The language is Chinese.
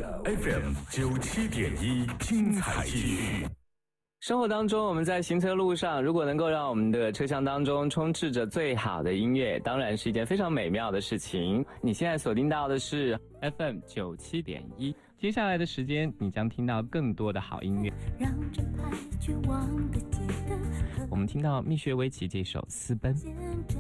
FM 97.1，精彩继续。 生活当中，我们在行车路上，如果能够让我们的车厢当中充斥着最好的音乐，当然是一件非常美妙的事情。你现在锁定到的是 FM 97.1，接下来的时间你将听到更多的好音乐。我们听到蜜雪薇琪这首《私奔》。